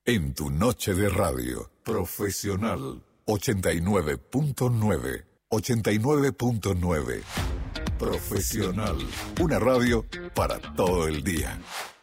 En tu noche de radio, Profesional 89.9. 89.9. Profesional. Una radio para todo el día.